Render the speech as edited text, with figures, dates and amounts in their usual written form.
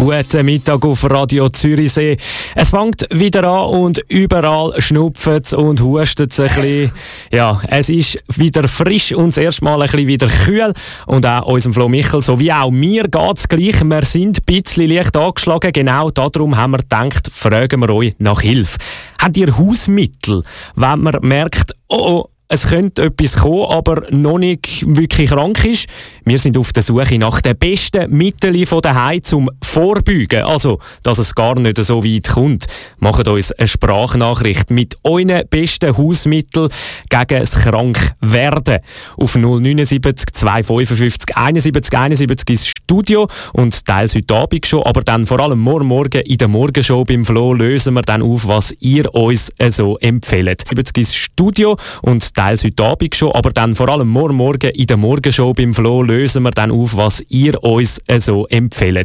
Guten Mittag auf Radio Zürichsee. Es fängt wieder an und überall schnupft es und hustet es ein bisschen. Ja, es ist wieder frisch und das erste Mal ein bisschen wieder kühl. Und auch unserem Flo Michel, so wie auch mir, geht es gleich. Wir sind ein bisschen leicht angeschlagen. Genau darum haben wir gedacht, fragen wir euch nach Hilfe. Habt ihr Hausmittel, wenn man merkt, es könnte etwas kommen, aber noch nicht wirklich krank ist? Wir sind auf der Suche nach den besten Mitteln von daheim zum Vorbeugen. Also, dass es gar nicht so weit kommt. Macht uns eine Sprachnachricht mit euren besten Hausmitteln gegen das Krankwerden. Auf 079 255 71 71 ins Studio und teils heute Abend schon, aber dann vor allem morgen in der Morgenshow beim Flo lösen wir dann auf, was ihr uns so empfehlt. 70 ins Studio und teils heute Abend schon, aber dann vor allem morgen in der Morgenshow beim Flo lösen wir dann auf, was ihr uns so empfehlt.